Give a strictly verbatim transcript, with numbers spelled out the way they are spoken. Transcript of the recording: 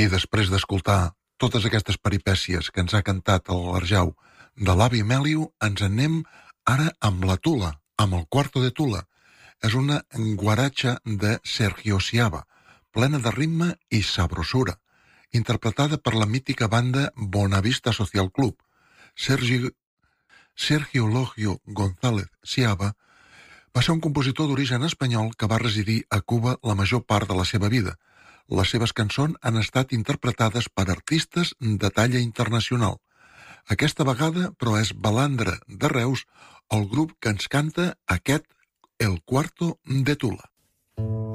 I després d'escoltar totes aquestes peripècies que ens ha cantat el Arjau de l'avi Mèliu, ens anem ara amb la Tula, amb el Cuarto de Tula. És una guaratxa de Sergio Siava, plena de ritme i sabrosura, interpretada per la mítica banda Bonavista Social Club. Sergio, Sergio Logio González Siava va ser un compositor d'origen espanyol que va residir a Cuba la major part de la seva vida. Les seves cançons han estat interpretades per artistes de talla internacional. Aquesta vegada, però, és Balandra de Reus, el grup que ens canta aquest El Cuarto de Tula.